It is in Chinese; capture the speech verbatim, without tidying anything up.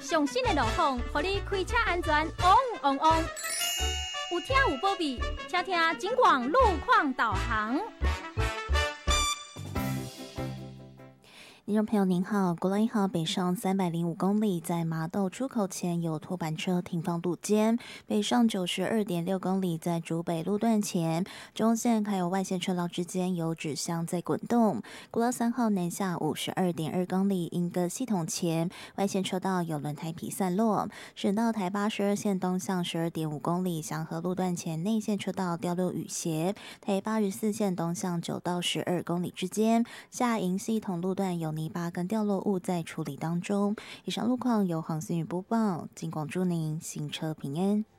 上新的路况，让你开车安全旺旺旺。有听有保庇，请听警广路况导航。 听众朋友您好，国道一号北上三百零五公里，在麻豆出口前有拖板车停放路肩；北上九十二点六公里，在竹北路段前，中线还有外线车道之间有纸箱在滚动。国道三号南下五十二点二公里，莺歌系统前，外线车道有轮胎皮散落。省道台八十二线东向十二点五公里，祥和路段前内线车道掉落雨鞋。台八十四线东向九到十二公里之间，下营系统路段有泥巴跟掉落物在处理当中。以上路况由黄思雨播报，警广祝您行车平安。